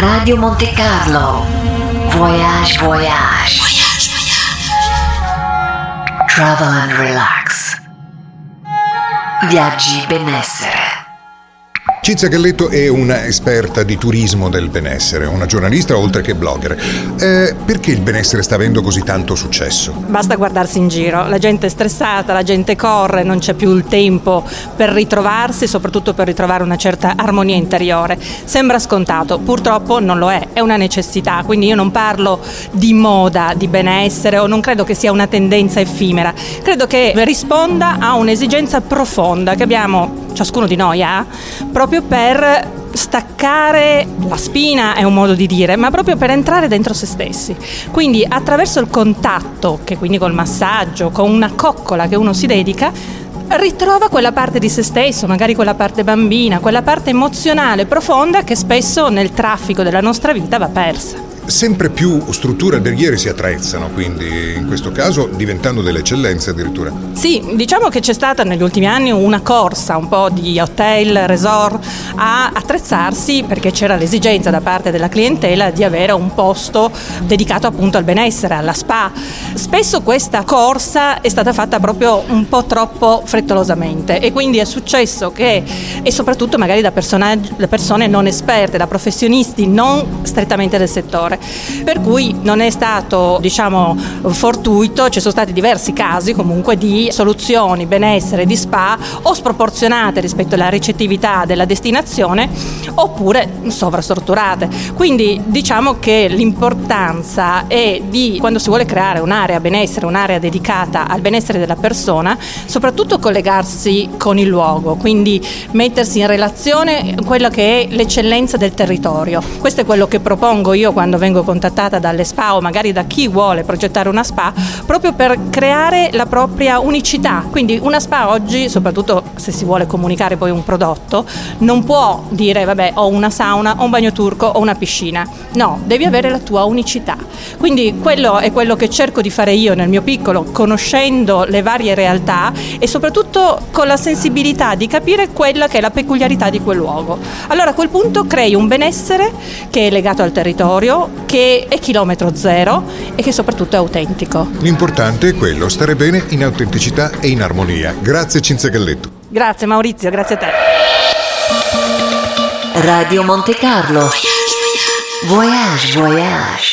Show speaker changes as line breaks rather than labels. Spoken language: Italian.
Radio Monte Carlo. Voyage, voyage. Travel and relax. Viaggi benessere.
Cinzia Galletto è una esperta di turismo del benessere, una giornalista oltre che blogger. Perché il benessere sta avendo così tanto successo?
Basta guardarsi in giro, la gente è stressata, la gente corre, non c'è più il tempo per ritrovarsi, soprattutto per ritrovare una certa armonia interiore. Sembra scontato, purtroppo non lo è una necessità, quindi io non parlo di moda, di benessere, o non credo che sia una tendenza effimera, credo che risponda a un'esigenza profonda che abbiamo, ciascuno di noi ha, proprio per staccare la spina, è un modo di dire, ma proprio per entrare dentro se stessi. Quindi attraverso il contatto, che quindi col massaggio, con una coccola che uno si dedica, ritrova quella parte di se stesso, magari quella parte bambina, quella parte emozionale profonda che spesso nel traffico della nostra vita va persa.
Sempre più strutture alberghiere si attrezzano, quindi in questo caso diventando delle eccellenze addirittura.
Sì, diciamo che c'è stata negli ultimi anni una corsa un po' di hotel, resort a attrezzarsi, perché c'era l'esigenza da parte della clientela di avere un posto dedicato appunto al benessere, alla spa. Spesso questa corsa è stata fatta proprio un po' troppo frettolosamente e quindi è successo che, e soprattutto magari da persone non esperte, da professionisti non strettamente del settore, per cui non è stato, diciamo, fortuito, ci sono stati diversi casi comunque di soluzioni benessere di spa o sproporzionate rispetto alla ricettività della destinazione oppure sovrastrutturate. Quindi diciamo che l'importanza è di, quando si vuole creare un'area benessere, un'area dedicata al benessere della persona, soprattutto collegarsi con il luogo, quindi mettersi in relazione con quella che è l'eccellenza del territorio. Questo è quello che propongo io quando vengo contattata dalle spa o magari da chi vuole progettare una spa, proprio per creare la propria unicità. Quindi una spa oggi, soprattutto se si vuole comunicare poi un prodotto, non può dire vabbè ho una sauna, ho un bagno turco, ho una piscina. No, devi avere la tua unicità. Quindi quello è quello che cerco di fare io nel mio piccolo, conoscendo le varie realtà e soprattutto con la sensibilità di capire quella che è la peculiarità di quel luogo. Allora a quel punto crei un benessere che è legato al territorio, che è chilometro zero e che soprattutto è autentico.
L'importante è quello, stare bene in autenticità e in armonia. Grazie Cinzia Galletto.
Grazie Maurizio, grazie a te.
Radio Monte Carlo. Voyage, voyage.